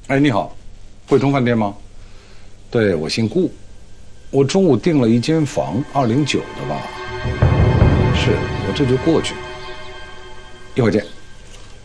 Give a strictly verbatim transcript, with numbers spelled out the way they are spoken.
哎，你好，汇通饭店吗？对，我姓顾，我中午订了一间房，二零九的吧？是，我这就过去，一会儿见。